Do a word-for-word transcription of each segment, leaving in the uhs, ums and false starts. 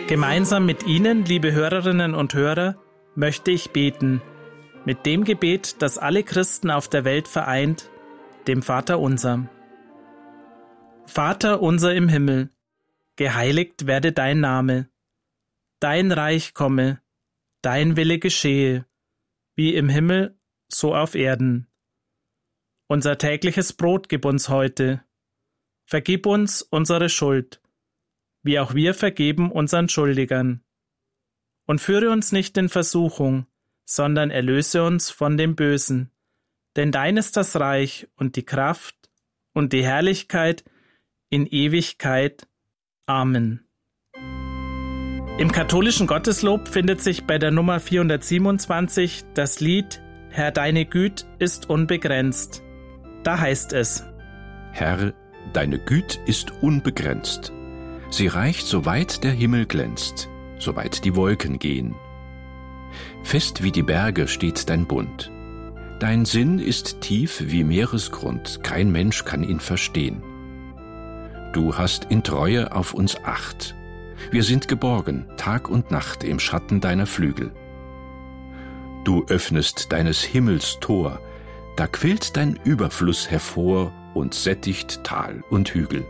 Gemeinsam mit Ihnen, liebe Hörerinnen und Hörer, möchte ich beten, mit dem Gebet, das alle Christen auf der Welt vereint, dem Vater unser. Vater unser im Himmel, geheiligt werde dein Name, dein Reich komme, dein Wille geschehe, wie im Himmel, so auf Erden. Unser tägliches Brot gib uns heute, vergib uns unsere Schuld, wie auch wir vergeben unseren Schuldigern. Und führe uns nicht in Versuchung, sondern erlöse uns von dem Bösen. Denn dein ist das Reich und die Kraft und die Herrlichkeit in Ewigkeit. Amen. Im katholischen Gotteslob findet sich bei der Nummer vierhundertsiebenundzwanzig das Lied »Herr, deine Güt ist unbegrenzt«. Da heißt es: Herr, deine Güt ist unbegrenzt. Sie reicht, soweit der Himmel glänzt, soweit die Wolken gehen. Fest wie die Berge steht dein Bund. Dein Sinn ist tief wie Meeresgrund, kein Mensch kann ihn verstehen. Du hast in Treue auf uns Acht. Wir sind geborgen, Tag und Nacht im Schatten deiner Flügel. Du öffnest deines Himmels Tor, da quillt dein Überfluss hervor und sättigt Tal und Hügel.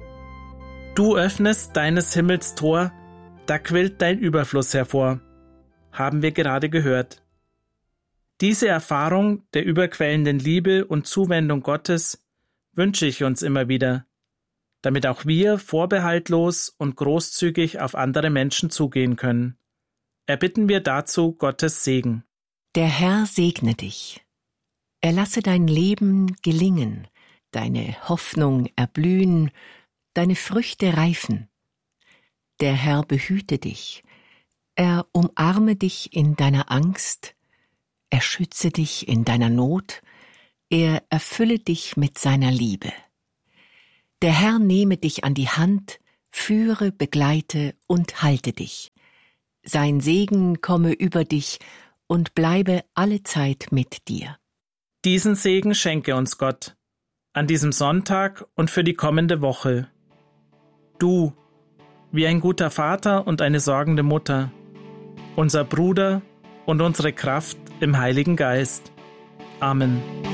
Du öffnest deines Himmels Tor, da quillt dein Überfluss hervor, haben wir gerade gehört. Diese Erfahrung der überquellenden Liebe und Zuwendung Gottes wünsche ich uns immer wieder, damit auch wir vorbehaltlos und großzügig auf andere Menschen zugehen können. Erbitten wir dazu Gottes Segen. Der Herr segne dich. Er lasse dein Leben gelingen, deine Hoffnung erblühen, deine Früchte reifen. Der Herr behüte dich. Er umarme dich in deiner Angst. Er schütze dich in deiner Not. Er erfülle dich mit seiner Liebe. Der Herr nehme dich an die Hand, führe, begleite und halte dich. Sein Segen komme über dich und bleibe allezeit mit dir. Diesen Segen schenke uns Gott, an diesem Sonntag und für die kommende Woche. Du, wie ein guter Vater und eine sorgende Mutter, unser Bruder und unsere Kraft im Heiligen Geist. Amen.